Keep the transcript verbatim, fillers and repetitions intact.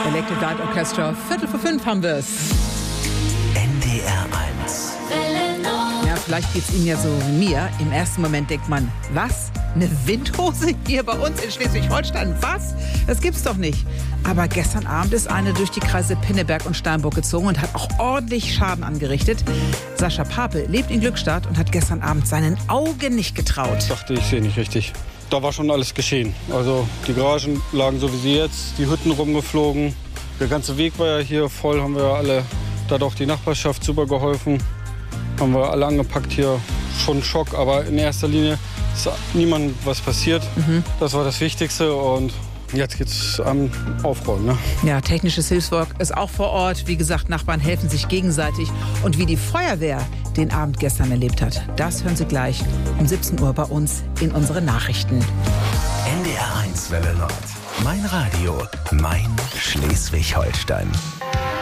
Electric Light Orchestra. Viertel vor fünf haben wir es. N D R eins. Ja, vielleicht geht's Ihnen ja so wie mir. Im ersten Moment denkt man, was? Eine Windhose hier bei uns in Schleswig-Holstein? Was? Das gibt's doch nicht. Aber gestern Abend ist eine durch die Kreise Pinneberg und Steinburg gezogen und hat auch ordentlich Schaden angerichtet. Sascha Pape lebt in Glückstadt und hat gestern Abend seinen Augen nicht getraut. Ich dachte, ich sehe nicht richtig. Da war schon alles geschehen. Also die Garagen lagen so wie sie jetzt, die Hütten rumgeflogen. Der ganze Weg war ja hier voll, haben wir alle, da hat auch die Nachbarschaft super geholfen. Haben wir alle angepackt hier, schon Schock, aber in erster Linie ist niemandem was passiert. Mhm. Das war das Wichtigste und jetzt geht's am Aufräumen. Ne? Ja, technisches Hilfswerk ist auch vor Ort. Wie gesagt, Nachbarn helfen sich gegenseitig. Und wie die Feuerwehr den Abend gestern erlebt hat, das hören Sie gleich um siebzehn Uhr bei uns in unseren Nachrichten. N D R eins Welle Nord. Mein Radio, mein Schleswig-Holstein.